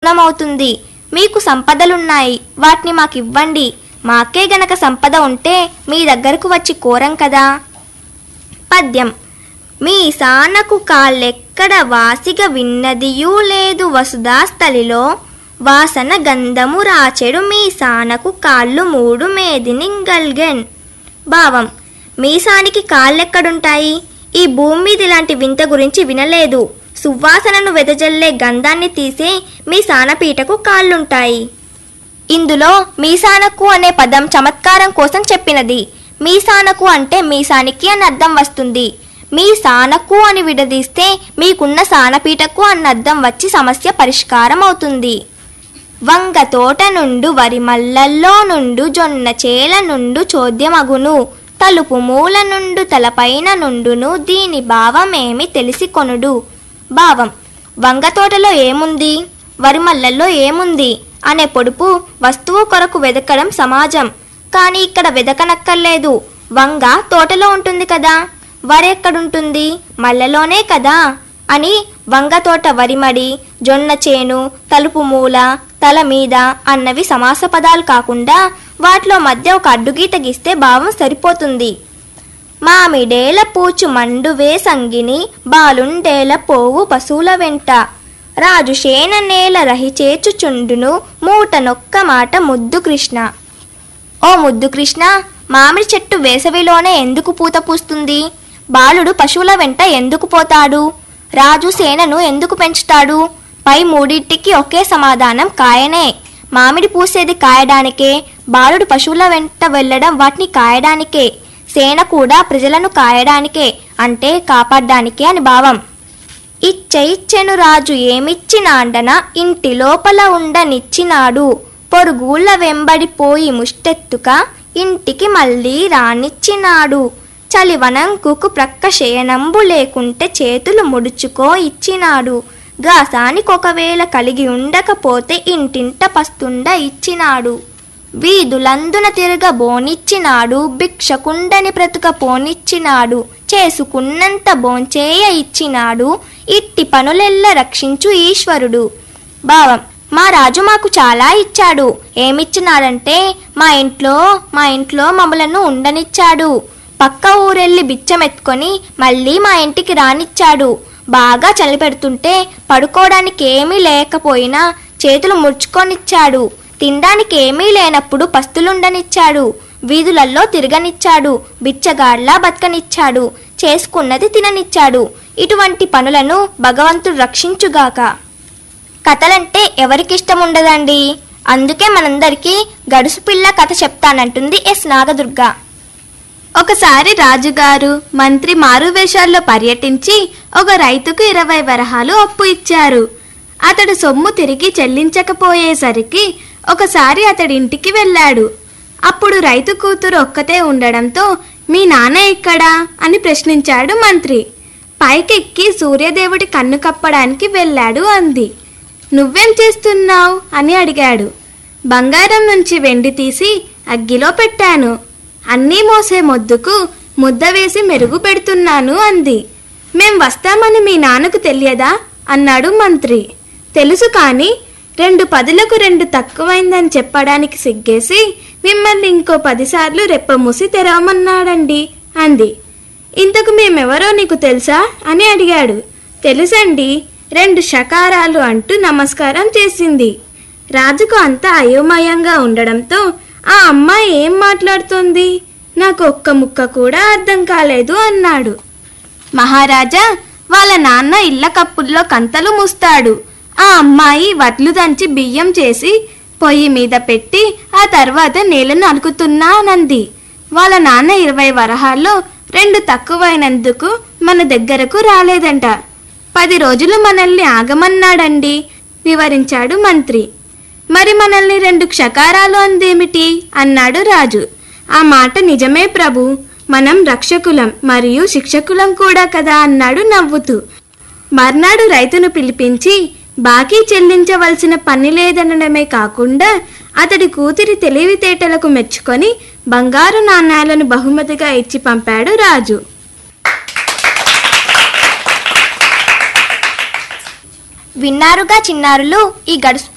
వ్యర్థమవుతుంది. మీకు సంపదలున్నాయి, వాటిని మాకివ్వండి. మాకే గనక సంపద ఉంటే మీ దగ్గరకు వచ్చి కోరం కదా. పద్యం. మీసానకు కాళ్ళెక్కడ వాసిగ విన్నదియూ లేదు వసుధాస్థలిలో, వాసన గంధము రాచెడు మీసానకు కాళ్ళు మూడు మేదినింగల్గెన్. భావం. మీసానికి కాళ్ళెక్కడుంటాయి? ఈ భూమి మీద ఇలాంటి వింత గురించి వినలేదు. సువాసనను వెదజల్లే గంధాన్ని తీసే మీసానపీటకు కాళ్ళుంటాయి. ఇందులో మీసానకు అనే పదం చమత్కారం కోసం చెప్పినది. మీసానకు అంటే మీసానికి అని అర్థం వస్తుంది. మీ సానకు అని విడదీస్తే మీకున్న సానపీటకు అన్న అర్థం వచ్చి సమస్య పరిష్కారం అవుతుంది. వంగ తోట నుండు వరి మల్లల్లో నుండు జొన్న చేల నుండు చోద్యమగును, తలుపు మూల నుండు తలపైన నుండును దీని భావమేమి తెలిసి కొనుడు. భావం. వంగ తోటలో ఏముంది, వరి మల్లల్లో ఏముంది అనే పొడుపు వస్తువు కొరకు వెదకడం సమాజం. కానీ ఇక్కడ వెదకనక్కర్లేదు. వంగ తోటలో ఉంటుంది కదా, వరి ఎక్కడుంటుంది, మల్లెలోనే కదా అని వంగ తోట, వరిమడి, జొన్న చేను, తలుపు మూల, తల మీద అన్నవి సమాస పదాలు కాకుండా వాటిలో మధ్య ఒక అడ్డుగీత గీస్తే భావం సరిపోతుంది. మామిడేల పూచు మండువే సంగిని, బాలుండేల పోవు పశువుల వెంట, రాజు శేన నేల రహిచేచుచుండును, మూట నొక్క మాట ముద్దు కృష్ణ. ఓ ముద్దు కృష్ణ, మామిడి చెట్టు వేసవిలోనే ఎందుకు పూత పూస్తుంది? బాలుడు పశువుల వెంట ఎందుకు పోతాడు? రాజు సేనను ఎందుకు పెంచుతాడు? పై మూడింటికి ఒకే సమాధానం, కాయనే. మామిడి పూసేది కాయడానికే, బాలుడు పశువుల వెంట వెళ్ళడం వాటిని కాయడానికే, సేన కూడా ప్రజలను కాయడానికే అంటే కాపాడడానికే అని భావం. ఇచ్చెను రాజు ఏమిచ్చినాండన, ఇంటి లోపల ఉండనిచ్చినాడు, పొరుగుళ్ళ వెంబడిపోయి ముష్టెత్తుక, ఇంటికి మళ్ళీ రానిచ్చినాడు, చలివనంకుకు ప్రక్క శయనంబు లేకుంటే చేతులు ముడుచుకో ఇచ్చినాడు, గాసానికొకవేళ కలిగి ఉండకపోతే ఇంటింట పస్తుండ ఇచ్చినాడు, వీధులందున తిరగ బోనిచ్చినాడు, భిక్షకుండని బ్రతుక పోనిచ్చినాడు, చేసుకున్నంత బోంచేయ ఇచ్చినాడు, ఇట్టి పనులెల్ల రక్షించు ఈశ్వరుడు. భావం. మా రాజు మాకు చాలా ఇచ్చాడు. ఏమిచ్చినాడంటే మా ఇంట్లో మమ్మలను ఉండనిచ్చాడు, పక్క ఊరెళ్ళి బిచ్చమెత్తుకొని మళ్ళీ మా ఇంటికి రానిచ్చాడు, బాగా చలి పెడుతుంటే పడుకోవడానికి ఏమీ లేకపోయినా చేతులు ముడుచుకొనిచ్చాడు, తినడానికి ఏమీ లేనప్పుడు పస్తులుండనిచ్చాడు, వీధులల్లో తిరగనిచ్చాడు, బిచ్చగాడ్లా బతకనిచ్చాడు, చేసుకున్నది తిననిచ్చాడు. ఇటువంటి పనులను భగవంతుడు రక్షించుగాక. కథలంటే ఎవరికిష్టం ఉండదండి. అందుకే మనందరికీ గడుసు పిల్ల కథ చెప్తానంటుంది ఎస్ నాగదుర్గ. ఒకసారి రాజుగారు మంత్రి మారువేషాల్లో పర్యటించి ఒక రైతుకు 20 వరహాలు అప్పు ఇచ్చారు. అతడు సొమ్ము తిరిగి చెల్లించకపోయేసరికి ఒకసారి అతడి ఇంటికి వెళ్ళాడు. అప్పుడు రైతు కూతురు ఒక్కతే ఉండడంతో మీ నాన్న ఎక్కడా అని ప్రశ్నించాడు మంత్రి. పైకెక్కి సూర్యదేవుడి కన్ను కప్పడానికి వెళ్ళాడు అంది. నువ్వేం చేస్తున్నావు అని అడిగాడు. బంగారం నుంచి వెండి తీసి అగ్గిలో పెట్టాను, అన్నీ మోసే మొద్దుకు ముద్ద వేసి మెరుగు పెడుతున్నాను అంది. మేం వస్తామని మీ నాన్నకు తెలియదా అన్నాడు మంత్రి. తెలుసు, కానీ 2 పదులకు 2 తక్కువైందని చెప్పడానికి సిగ్గేసి మిమ్మల్ని ఇంకో 10 సార్లు రెప్ప మూసి తెరవమన్నాడండి అంది. ఇంతకు మేమెవరో నీకు తెలుసా అని అడిగాడు. తెలుసండి, 2 షకారాలు అంటూ నమస్కారం చేసింది. రాజుకు అంతా అయోమయంగా ఉండడంతో ఆ అమ్మాయి ఏం మాట్లాడుతోంది, నాకు ఒక్క ముక్క కూడా అర్థం కాలేదు అన్నాడు. మహారాజా, వాళ్ళ నాన్న ఇళ్ల కప్పుల్లో కంతలు మూస్తాడు. ఆ అమ్మాయి వడ్లు దంచి బియ్యం చేసి పొయ్యి మీద పెట్టి ఆ తర్వాత నీళ్లను అలుకుతున్నానంది. వాళ్ళ నాన్న 20 వరహాల్లో 2 తక్కువైనందుకు మన దగ్గరకు రాలేదంట. 10 రోజులు మనల్ని ఆగమన్నాడండి వివరించాడు మంత్రి. మరి మనల్ని 2 క్షకారాలు అందేమిటి అన్నాడు రాజు. ఆ మాట నిజమే ప్రభు, మనం రక్షకులం మరియు శిక్షకులం కూడా కదా అన్నాడు నవ్వుతూ. మర్నాడు రైతును పిలిపించి బాకీ చెల్లించవలసిన పని లేదనడమే కాకుండా అతడి కూతురి తెలివితేటలకు మెచ్చుకొని బంగారు నాణ్యాలను బహుమతిగా ఇచ్చి పంపాడు రాజు. విన్నారుగా చిన్నారులు, ఈ గడుసు